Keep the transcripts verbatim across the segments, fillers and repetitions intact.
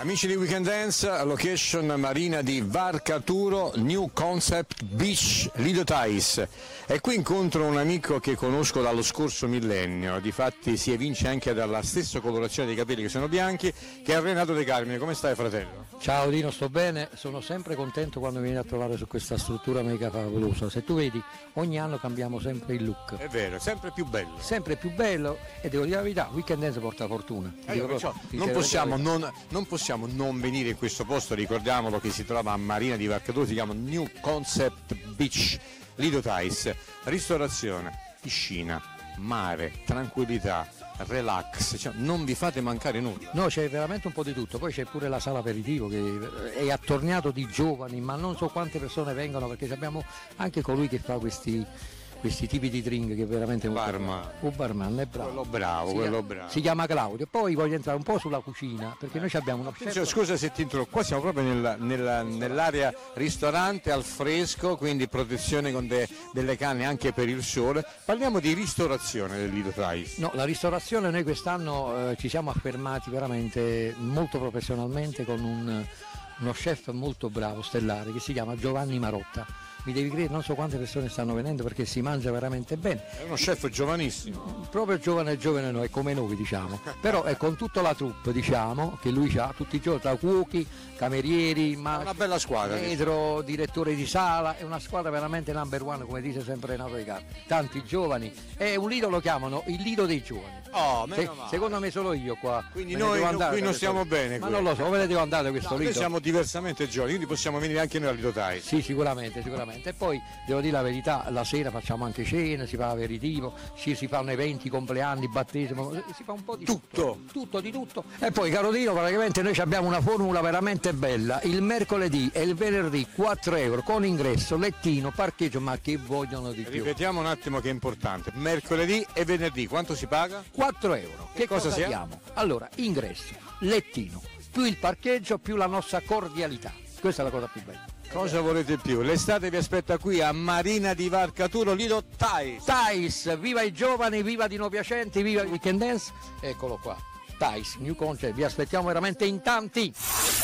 Amici di Weekend Dance, location marina di Varcaturo, New Concept Beach Lido Thais. E qui incontro un amico che conosco dallo scorso millennio, difatti si evince anche dalla stessa colorazione dei capelli che sono bianchi, che è Renato De Carmine. Come stai, fratello? Ciao Dino, sto bene, sono sempre contento quando mi vieni a trovare su questa struttura mega favolosa. Se tu vedi, ogni anno cambiamo sempre il look. È vero, è sempre più bello. Sempre più bello, e devo dire la verità, Weekend Dance porta fortuna. Eh, io, perciò, non, possiamo non, non possiamo non venire in questo posto, ricordiamolo, che si trova a Marina di Varcaturo, si chiama New Concept Beach Lido Thais. Ristorazione, piscina, mare, tranquillità, relax, cioè, non vi fate mancare nulla. No, c'è veramente un po' di tutto, poi c'è pure la sala aperitivo che è attorniato di giovani, ma non so quante persone vengono, perché abbiamo anche colui che fa questi questi tipi di drink che veramente un barman. Un barman è bravo. Quello bravo, si quello chiama, bravo. Si chiama Claudio. Poi voglio entrare un po' sulla cucina, perché noi abbiamo una chef. Scusa se ti interrompo, qua siamo proprio nella, nella, nell'area ristorante al fresco, quindi protezione con de, delle canne anche per il sole. Parliamo di ristorazione del Lido Thais. No, la ristorazione noi quest'anno eh, ci siamo affermati veramente molto professionalmente con un, uno chef molto bravo, stellare, che si chiama Giovanni Marotta. Mi devi credere, non so quante persone stanno venendo perché si mangia veramente bene. È uno chef giovanissimo. Proprio giovane giovane noi, come noi diciamo. Però è con tutta la troupe, diciamo, che lui ha tutti i giorni, tra cuochi, camerieri, ma una bella squadra. Pedro, direttore di sala, è una squadra veramente number one, come dice sempre Renato De Carmine. Tanti giovani, è un lido, lo chiamano il lido dei giovani. Oh, Se, secondo me solo io qua. Quindi noi andare, qui non stiamo bene. Ma qui. non lo so, ve ne devo andare questo no, lido. Noi siamo diversamente giovani, quindi possiamo venire anche noi al Lido Thais. Sì, sicuramente, sicuramente. E poi devo dire la verità, la sera facciamo anche cena, si fa aperitivo, ci si fanno eventi, compleanni, battesimo, si fa un po' di tutto. Tutto, tutto di tutto. E poi caro Dino, praticamente noi abbiamo una formula veramente bella. Il mercoledì e il venerdì quattro euro con ingresso, lettino, parcheggio, ma che vogliono di più? Ripetiamo un attimo che è importante. Mercoledì e venerdì quanto si paga? quattro euro. Che, che cosa, cosa siamo? Allora, ingresso, lettino, più il parcheggio, più la nostra cordialità. Questa è la cosa più bella. Cosa volete più? L'estate vi aspetta qui a Marina di Varcaturo, Lido Thais. Thais, viva i giovani, viva Dino Piacenti, viva il Weekend Dance. Eccolo qua, Thais, New Concept, vi aspettiamo veramente in tanti.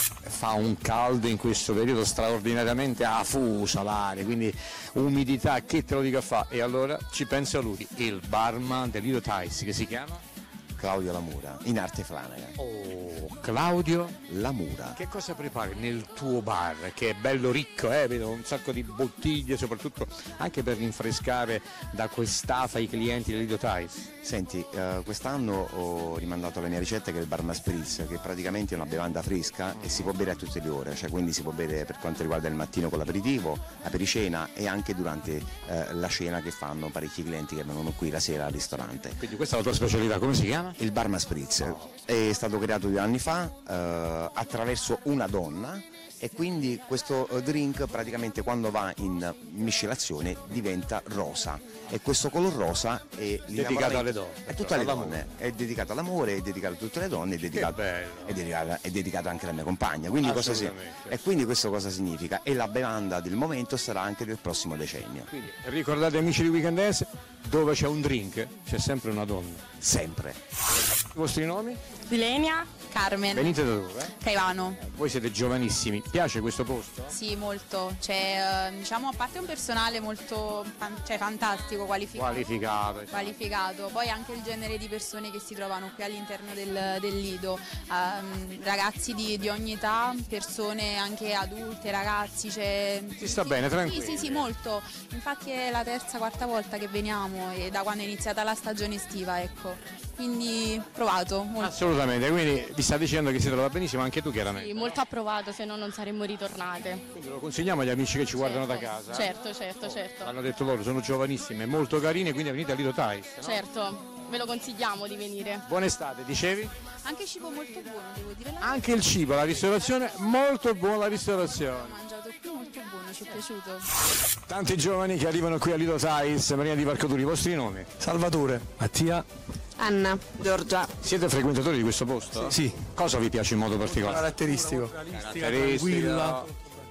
Fa un caldo in questo periodo straordinariamente afusa l'aria, quindi umidità, che te lo dica fa? E allora ci pensa lui, il barman del Lido Thais, che si chiama? Claudio Lamura, in arte Flanagan. Oh, Claudio Lamura. Che cosa prepari nel tuo bar, che è bello ricco, eh? Vedo un sacco di bottiglie, soprattutto anche per rinfrescare da quest'afa i clienti del Lido Thais. Senti, uh, quest'anno ho rimandato la mia ricetta, che è il Barma Spritz, che praticamente è una bevanda fresca e si può bere a tutte le ore, cioè quindi si può bere per quanto riguarda il mattino con l'aperitivo, la pericena e anche durante uh, la cena, che fanno parecchi clienti che vengono qui la sera al ristorante. Quindi questa è la tua specialità, come si chiama? Il Barma Spritz. Oh. È stato creato due anni fa uh, attraverso una donna, e quindi questo drink praticamente quando va in miscelazione diventa rosa, e questo color rosa è dedicato alle donne, è tutte le donne, è dedicato all'amore, è dedicato a tutte le donne, è dedicato, è dedicato, è dedicato anche alla mia compagna, quindi cosa si, e quindi questo cosa significa? E la bevanda del momento sarà anche del prossimo decennio. Quindi ricordate, amici di Weekend Dance, dove c'è un drink c'è sempre una donna, sempre. I vostri nomi? Silenia, Carmen. Venite da dove? Caivano. Voi siete giovanissimi, piace questo posto? Sì, molto, c'è diciamo a parte un personale molto cioè, fantastico, qualificato. Qualificato. Qualificato, poi anche il genere di persone che si trovano qui all'interno del, del Lido, um, ragazzi di, di ogni età, persone anche adulte, ragazzi. Cioè, si sta sì, bene, tranquillo? Sì, sì, sì, molto, infatti è la terza, quarta volta che veniamo, e da quando è iniziata la stagione estiva, ecco. Quindi provato molto. Assolutamente, quindi vi sta dicendo che si trova benissimo, anche tu chiaramente. Sì, molto approvato, se no non saremmo ritornate. Quindi lo consigliamo agli amici che ci guardano certo, da casa? Certo, certo, oh, certo. Hanno detto loro, sono giovanissime, molto carine, quindi venite al Lido Thais. No? Certo, ve lo consigliamo di venire. Buona estate, dicevi? Anche il cibo molto buono, devo dire. Anche il cibo, la ristorazione, molto buona la ristorazione. Ho mangiato qui, molto buono, ci è piaciuto. Tanti giovani che arrivano qui al Lido Thais, Marina di Varcaturo, i vostri nomi? Salvatore, Mattia, Anna, Giorgia. Siete frequentatori di questo posto? Sì. Cosa vi piace in modo particolare? Caratteristico. Caratteristico.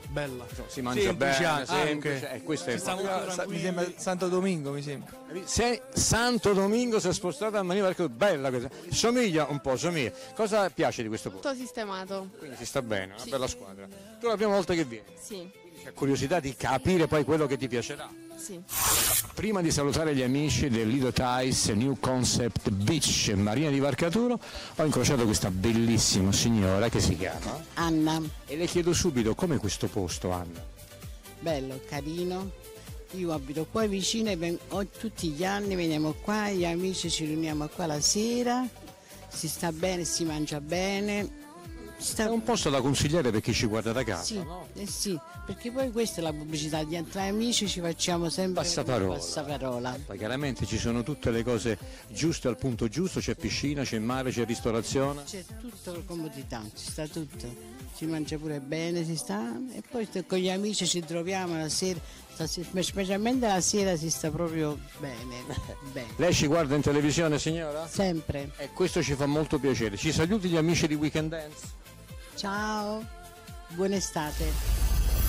Bella. Si mangia Semplice bene, anche. semplice, Ah, ok. eh, questo è Ci sta molto importante. tranquillo. Mi sembra Santo Domingo, mi sembra. Se Santo Domingo si è spostato a Manila, perché bella questa. Somiglia un po', somiglia. Cosa piace di questo posto? Tutto sistemato. Quindi si sta bene, una Sì. bella squadra. Tu la prima volta che vieni, Sì, c'è curiosità di capire poi quello che ti piacerà. sì. Prima di salutare gli amici del Lido Thais New Concept Beach Marina di Varcaturo, ho incrociato questa bellissima signora che si chiama Anna, e le chiedo subito com'è questo posto, Anna. bello, carino. Io abito qua vicino e ven- ho- tutti gli anni veniamo qua, gli amici ci riuniamo qua la sera, si sta bene, si mangia bene. Si sta- È un posto da consigliare per chi ci guarda da casa, Sì, no? eh sì, perché poi questa è la pubblicità, di tra amici ci facciamo sempre Passaparola. passaparola. Poi chiaramente ci sono tutte le cose giuste al punto giusto, c'è piscina, c'è mare, c'è ristorazione. C'è tutta la comodità, ci sta tutto, si mangia pure bene, si sta e poi st- con gli amici ci troviamo la sera, sta- specialmente la sera si sta proprio bene, bene. Lei ci guarda in televisione, signora? Sempre. E questo ci fa molto piacere. Ci saluti gli amici di Weekend Dance? Ciao, buona estate.